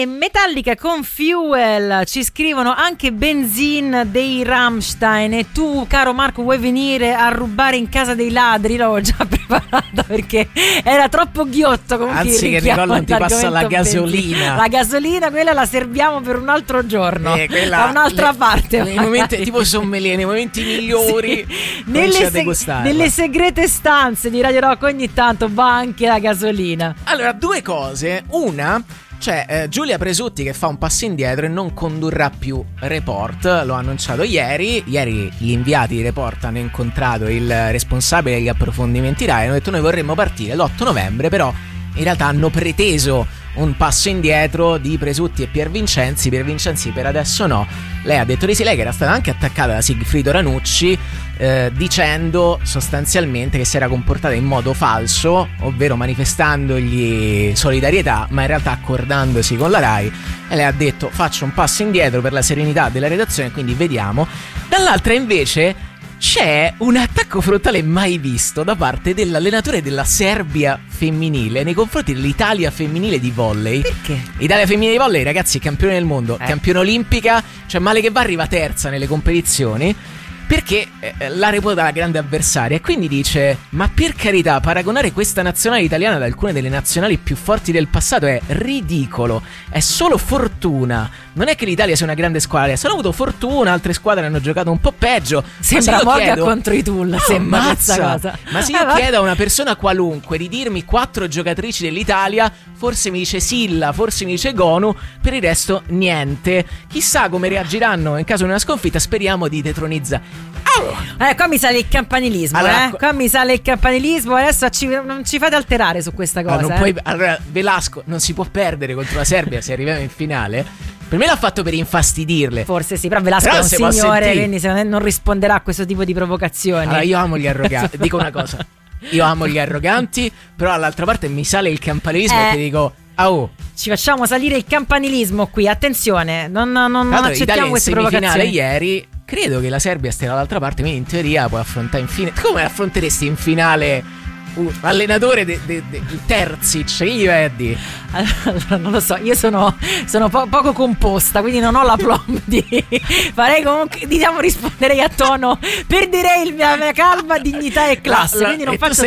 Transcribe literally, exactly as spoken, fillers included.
e Metallica con Fuel. Ci scrivono anche Benzin dei Rammstein. E tu, caro Marco, vuoi venire a rubare in casa dei ladri? L'avevo già preparata perché era troppo ghiotto. Anzi, che Nicola non ti passa la gasolina. Benzina. La gasolina, quella la serviamo per un altro giorno, eh, quella, da un'altra le, parte. Nei momenti, tipo sommelier, nei momenti migliori, sì. nelle, seg- nelle segrete stanze di Radio Rock ogni tanto va anche la gasolina. Allora, due cose. Una, c'è eh, Giulia Presutti che fa un passo indietro e non condurrà più Report. L'ho annunciato ieri. Ieri gli inviati di Report hanno incontrato il responsabile degli approfondimenti Rai e hanno detto: noi vorremmo partire l'otto novembre, però in realtà hanno preteso un passo indietro di Presutti e Piervincenzi. Piervincenzi per adesso no. Lei ha detto di sì, lei che era stata anche attaccata da Sigfrido Ranucci, eh, dicendo sostanzialmente che si era comportata in modo falso, ovvero manifestandogli solidarietà, ma in realtà accordandosi con la Rai. E lei ha detto: faccio un passo indietro per la serenità della redazione, quindi vediamo. Dall'altra invece c'è un attacco frontale mai visto da parte dell'allenatore della Serbia femminile nei confronti dell'Italia femminile di volley. Perché? Italia femminile di volley, ragazzi, campione del mondo, eh. campione olimpica, cioè male che va arriva terza nelle competizioni, perché eh, la reputa la grande avversaria, e quindi dice: ma per carità, paragonare questa nazionale italiana ad alcune delle nazionali più forti del passato è ridicolo, è solo fortuna, non è che l'Italia sia una grande squadra, hanno avuto fortuna, altre squadre hanno giocato un po' peggio. Sembra Morgan chiedo... contro i Tull, no, sembra questa cosa. Ma se io chiedo a una persona qualunque di dirmi quattro giocatrici dell'Italia, forse mi dice Silla, forse mi dice Gonu, per il resto niente. Chissà come reagiranno in caso di una sconfitta, speriamo di detronizzare. Oh! Eh, qua mi sale il campanilismo, allora, eh? Qua mi sale il campanilismo. Adesso ci, non ci fate alterare su questa cosa. Ah, non eh? puoi, allora, Velasco non si può perdere contro la Serbia se arriviamo in finale. Per me l'ha fatto per infastidirle. Forse sì, però Velasco però è un signore, quindi secondo me non risponderà a questo tipo di provocazioni. Allora, io amo gli arroganti. Dico una cosa: io amo gli arroganti, però all'altra parte mi sale il campanilismo eh. e ti dico: oh, ci facciamo salire il campanilismo qui. Attenzione, non, non, non allora, accettiamo queste provocazioni. Ieri credo che la Serbia stia dall'altra parte, quindi in teoria puoi affrontare in finale. Come affronteresti in finale un allenatore del de, de, de Terzic? Che gli vai a dire? Allora, non lo so, io sono, sono po- poco composta, quindi non ho la plomb di farei comunque, diciamo, risponderei a tono, perderei la mia calma, dignità e classe, la, la, quindi non faccio